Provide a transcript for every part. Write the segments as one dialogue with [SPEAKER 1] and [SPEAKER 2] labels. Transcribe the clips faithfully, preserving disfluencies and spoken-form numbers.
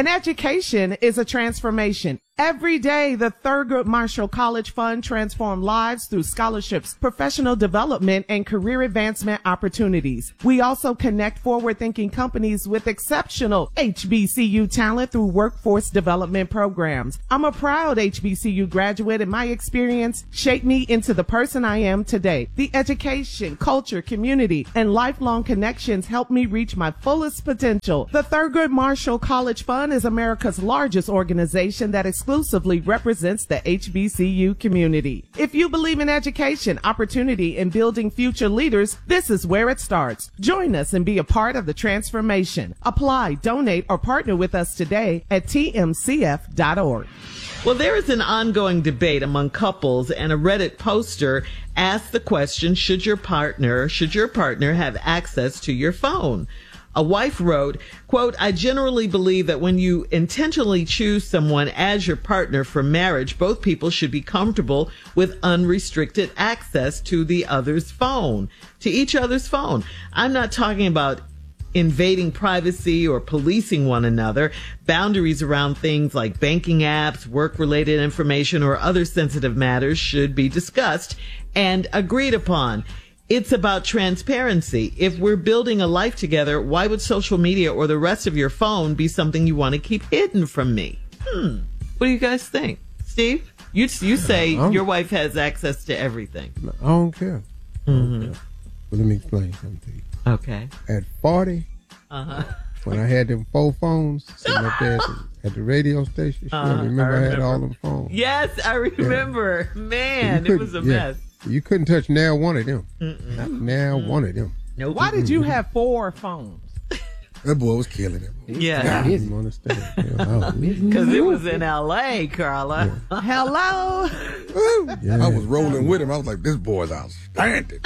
[SPEAKER 1] An education is a transformation. Every day, the Thurgood Marshall College Fund transforms lives through scholarships, professional development, and career advancement opportunities. We also connect forward-thinking companies with exceptional H B C U talent through workforce development programs. I'm a proud H B C U graduate, and my experience shaped me into the person I am today. The education, culture, community, and lifelong connections helped me reach my fullest potential. The Thurgood Marshall College Fund is America's largest organization that exclusively represents the H B C U community. If you believe in education, opportunity, and building future leaders, this is where it starts. Join us and be a part of the transformation. Apply, donate, or partner with us today at T M C F dot org.
[SPEAKER 2] Well, there is an ongoing debate among couples, and a Reddit poster asked the question, should your partner, should your partner have access to your phone? A wife wrote, quote, I generally believe that when you intentionally choose someone as your partner for marriage, both people should be comfortable with unrestricted access to the other's phone, to each other's phone. I'm not talking about invading privacy or policing one another. Boundaries around things like banking apps, work-related information, or other sensitive matters should be discussed and agreed upon. It's about transparency. If we're building a life together, why would social media or the rest of your phone be something you want to keep hidden from me? Hmm. What do you guys think? Steve, you you say
[SPEAKER 3] I'm,
[SPEAKER 2] your wife has access to everything.
[SPEAKER 3] I don't care. I don't
[SPEAKER 2] Mm-hmm.
[SPEAKER 3] care. But let me explain something to you.
[SPEAKER 2] Okay.
[SPEAKER 3] At forty,
[SPEAKER 2] Uh-huh.
[SPEAKER 3] when I had them four phones sitting up there at the, at the radio station, sure,
[SPEAKER 2] Uh-huh.
[SPEAKER 3] remember I,
[SPEAKER 2] I
[SPEAKER 3] had
[SPEAKER 2] remember.
[SPEAKER 3] all them phones.
[SPEAKER 2] Yes, I remember.
[SPEAKER 3] You
[SPEAKER 2] Man, it
[SPEAKER 3] couldn't-
[SPEAKER 2] was a
[SPEAKER 3] yeah.
[SPEAKER 2] mess.
[SPEAKER 3] You couldn't touch now one of them.
[SPEAKER 2] Mm-mm.
[SPEAKER 3] Not now one of them.
[SPEAKER 2] Nope.
[SPEAKER 1] Why did you have four phones?
[SPEAKER 3] That boy was killing him.
[SPEAKER 2] Yeah.
[SPEAKER 3] I didn't understand. Yeah,
[SPEAKER 2] Because it was in L A, Carla.
[SPEAKER 1] Hello?
[SPEAKER 3] yeah.
[SPEAKER 4] I was rolling with him. I was like, this boy's outstanding.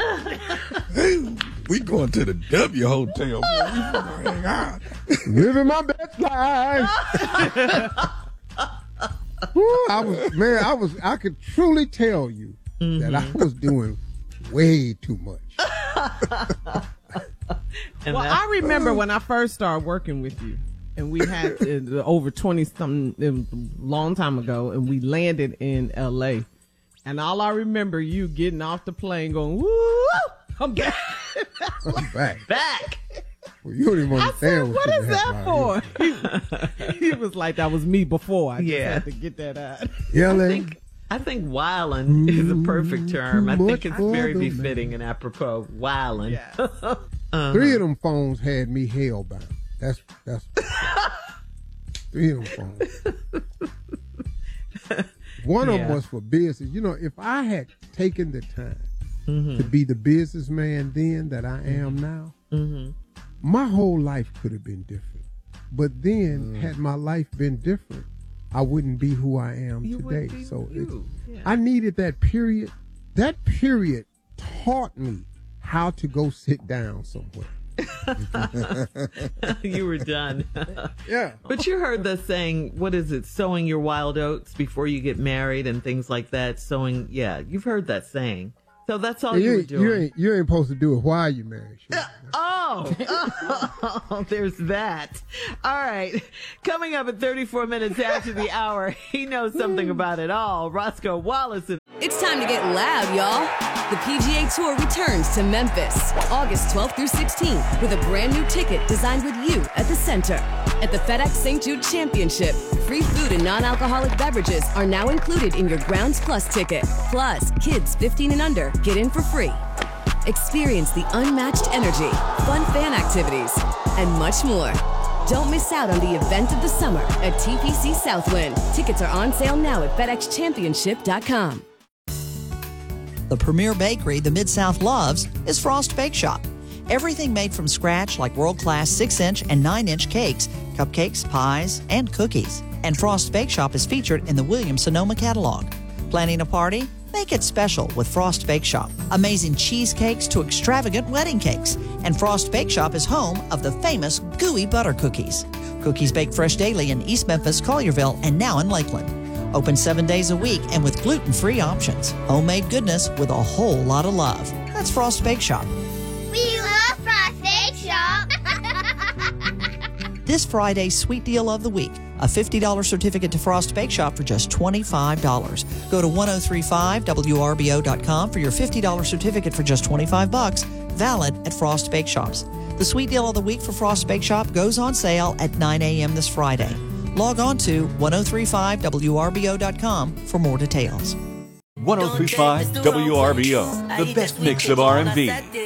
[SPEAKER 4] Hey, we going to the W Hotel. Boy. We finna hang out.
[SPEAKER 3] Living my best life. Woo, I was, man, I was, I could truly tell you
[SPEAKER 2] Mm-hmm.
[SPEAKER 3] that I was doing way too much.
[SPEAKER 2] And
[SPEAKER 1] Well,
[SPEAKER 2] that-
[SPEAKER 1] I remember when I first started working with you, and we had uh, over twenty something, it was a long time ago, and we landed in L A. And all I remember you getting off the plane going, woo, I'm back.
[SPEAKER 3] I'm back.
[SPEAKER 2] back.
[SPEAKER 3] Well, you don't even
[SPEAKER 1] I
[SPEAKER 3] understand
[SPEAKER 1] said,
[SPEAKER 3] what,
[SPEAKER 1] what
[SPEAKER 3] you
[SPEAKER 1] is
[SPEAKER 3] had
[SPEAKER 1] that
[SPEAKER 3] out
[SPEAKER 1] for? He, he was like, that was me before. I just
[SPEAKER 2] Yeah.
[SPEAKER 1] had to get that out.
[SPEAKER 3] here. L A.
[SPEAKER 2] I think, I think wildin' is a perfect term. I
[SPEAKER 3] Too
[SPEAKER 2] think
[SPEAKER 3] much
[SPEAKER 2] it's
[SPEAKER 3] for
[SPEAKER 2] very
[SPEAKER 3] the
[SPEAKER 2] befitting and apropos. Wildin'.
[SPEAKER 1] Yes.
[SPEAKER 2] Uh-huh.
[SPEAKER 3] Three of them phones had me hellbound. That's that's three of them phones. One of
[SPEAKER 2] Yeah.
[SPEAKER 3] them was for business. You know, if I had taken the time
[SPEAKER 2] Mm-hmm.
[SPEAKER 3] to be the businessman then that I am now,
[SPEAKER 2] Mm-hmm.
[SPEAKER 3] my whole life could have been different. But then,
[SPEAKER 2] Mm.
[SPEAKER 3] had my life been different, I wouldn't be who I am
[SPEAKER 2] You
[SPEAKER 3] today.
[SPEAKER 2] wouldn't be
[SPEAKER 3] So
[SPEAKER 2] you.
[SPEAKER 3] it's,
[SPEAKER 2] Yeah.
[SPEAKER 3] I needed that period. That period taught me how to go sit down somewhere.
[SPEAKER 2] You were done.
[SPEAKER 3] Yeah.
[SPEAKER 2] But you heard the saying, what is it, sowing your wild oats before you get married and things like that. Sowing, yeah, you've heard that saying. So that's all you,
[SPEAKER 3] you,
[SPEAKER 2] were
[SPEAKER 3] ain't,
[SPEAKER 2] doing.
[SPEAKER 3] you ain't you ain't supposed to do it while you married. Sure.
[SPEAKER 2] Oh, oh, there's that. All right. Coming up at thirty-four minutes after the hour, he knows something about it all. Roscoe Wallace.
[SPEAKER 5] It's time to get loud, y'all. The P G A Tour returns to Memphis, August twelfth through sixteenth, with a brand new ticket designed with you at the center. At the FedEx Saint Jude Championship, free food and non-alcoholic beverages are now included in your Grounds Plus ticket. Plus, kids fifteen and under get in for free. Experience the unmatched energy, fun fan activities, and much more. Don't miss out on the event of the summer at T P C Southwind. Tickets are on sale now at FedEx Championship dot com.
[SPEAKER 6] The premier bakery the Mid-South loves is Frost Bake Shop. Everything made from scratch like world-class six inch and nine inch cakes, cupcakes, pies, and cookies. And Frost Bake Shop is featured in the Williams-Sonoma catalog. Planning a party? Make it special with Frost Bake Shop. Amazing cheesecakes to extravagant wedding cakes. And Frost Bake Shop is home of the famous gooey butter cookies. Cookies baked fresh daily in East Memphis, Collierville, and now in Lakeland. Open seven days a week and with gluten-free options. Homemade goodness with a whole lot of love. That's Frost Bake Shop.
[SPEAKER 7] We love Frost Bake Shop.
[SPEAKER 6] This Friday's sweet deal of the week. A fifty dollars certificate to Frost Bake Shop for just twenty-five dollars. Go to ten thirty-five W R B O dot com for your fifty dollars certificate for just twenty-five bucks, valid at Frost Bake Shops. The sweet deal of the week for Frost Bake Shop goes on sale at nine a.m. this Friday. Log on to ten thirty-five W R B O dot com for more details.
[SPEAKER 7] ten thirty-five W R B O, the best mix of R and B.